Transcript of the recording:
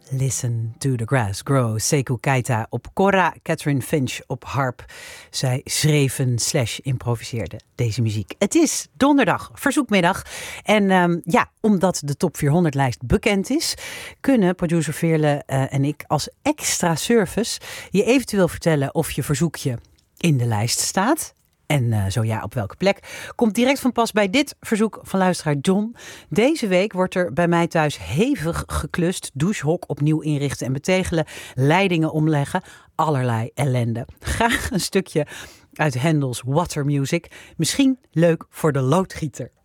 Listen to the grass grow. Sekou Keita op kora, Catherine Finch op harp. Zij schreven / improviseerden deze muziek. Het is donderdag, verzoekmiddag. En omdat de top 400 lijst bekend is, kunnen producer Veerle en ik als extra service je eventueel vertellen of je verzoekje in de lijst staat. En zo ja, op welke plek. Komt direct van pas bij dit verzoek van luisteraar John. Deze week wordt er bij mij thuis hevig geklust. Douchehok opnieuw inrichten en betegelen. Leidingen omleggen. Allerlei ellende. Graag een stukje uit Handel's Water Music. Misschien leuk voor de loodgieter.